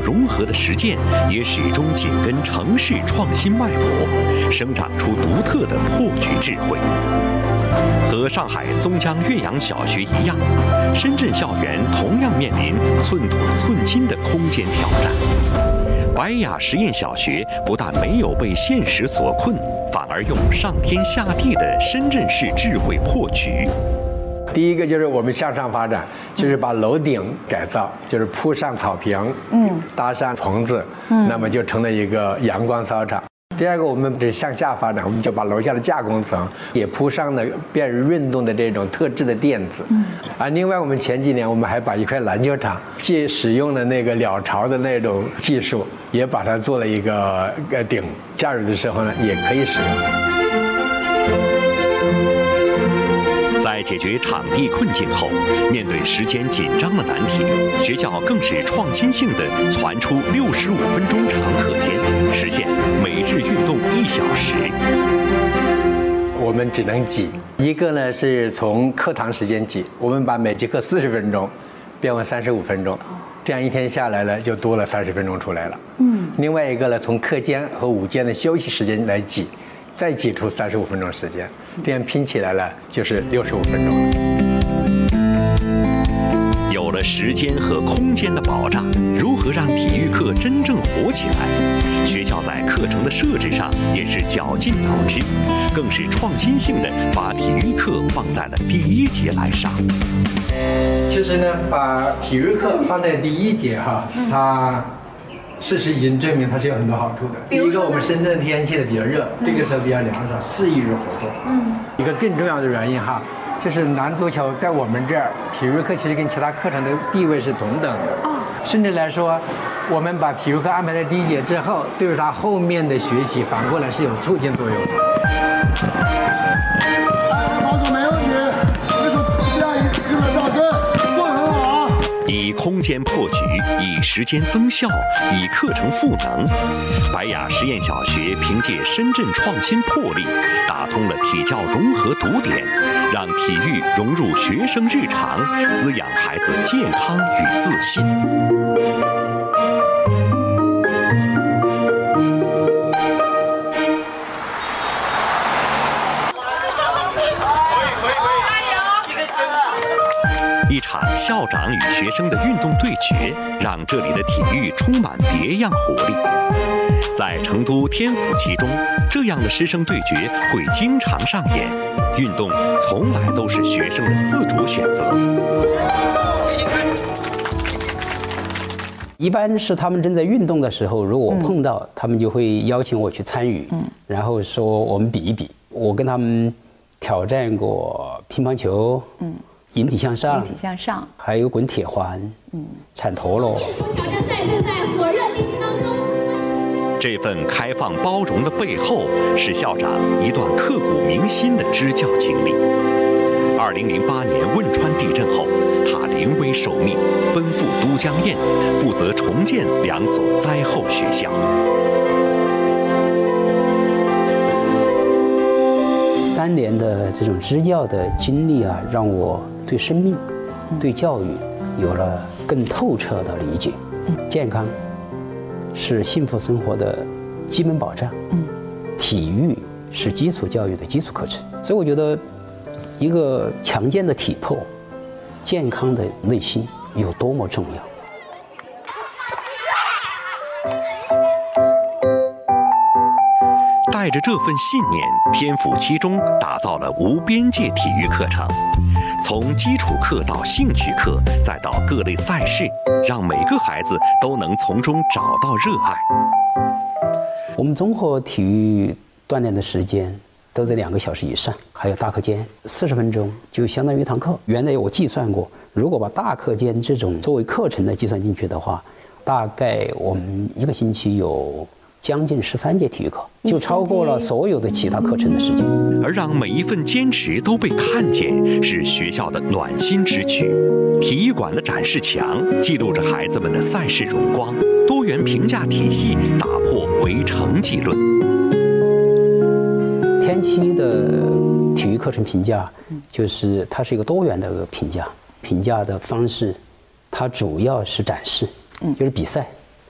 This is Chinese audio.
融合的实践也始终紧跟城市创新脉搏，生长出独特的破局智慧。和上海松江岳阳小学一样，深圳校园同样面临寸土寸金的空间挑战。白雅实验小学不但没有被现实所困，反而用上天下地的深圳市智慧破局。 第一个就是我们向上发展，就是把楼顶改造，就是铺上草坪，搭上棚子，那么就成了一个阳光操场。第二个，我们是向下发展，我们就把楼下的架空层也铺上了便于运动的这种特制的垫子。另外我们前几年我们还把一块篮球场既使用了那个鸟巢的那种技术，也把它做了一个顶，假日的时候呢也可以使用。 在解决场地困境后，面对时间紧张的难题，学校更是创新性地传出65分钟长课间，实现每日运动1小时。 我们只能挤，一个呢是从课堂时间挤，我们把每节课40分钟变为35分钟，这样一天下来呢就多了30分钟出来了。另外一个呢，从课间和午间的休息时间来挤，再挤出35分钟时间，这样拼起来了就是65分钟。 有了时间和空间的保障，如何让体育课真正火起来？学校在课程的设置上也是绞尽脑汁，更是创新性的把体育课放在了第1节来上。 其实呢，把体育课放在第1节它事实已经证明它是有很多好处的。第一个，我们深圳天气的比较热，这个时候比较凉爽，适宜于活动。一个更重要的原因就是男足球在我们这儿，体育课其实跟其他课程的地位是同等的。甚至来说，我们把体育课安排在第1节之后，对于他后面的学习反过来是有促进作用的。 好手没问题，这个下一个赵哥做得很好啊。 以空间破局，以时间增效，以课程赋能。白雅实验小学凭借深圳创新魄力，打通了体教融合堵点，让体育融入学生日常，滋养孩子健康与自信。一场校长与学生的运动对决，让这里的体育充满别样活力。在成都天府七中，这样的师生对决会经常上演。运动从来都是学生的自主选择。 一般是他们正在运动的时候，如果我碰到，他们就会邀请我去参与，然后说我们比一比。我跟他们挑战过乒乓球，引体向上，还有滚铁环，铲陀螺。 挑战赛正在火热进行当中。 这份开放包容的背后，是校长一段刻骨铭心的支教经历。2008年汶川地震后，他临危受命，奔赴都江堰，负责重建2所灾后学校。 3年的这种支教的经历让我对生命、对教育有了更透彻的理解。健康是幸福生活的基本保障，体育是基础教育的基础课程。所以我觉得，一个强健的体魄、健康的内心有多么重要。 带着这份信念，天府七中打造了无边界体育课程，从基础课到兴趣课，再到各类赛事，让每个孩子都能从中找到热爱。 我们综合体育锻炼的时间都在2个小时以上，还有大课间40分钟，就相当于一堂课。原来我计算过，如果把大课间这种作为课程的计算进去的话，大概我们1个星期有将近13节体育课，就超过了所有的其他课程的时间。 而让每一份坚持都被看见，是学校的暖心之举。体育馆的展示墙记录着孩子们的赛事荣光，多元评价体系打破唯成绩论。 天期的体育课程评价，就是它是一个多元的评价，评价的方式，它主要是展示，就是比赛。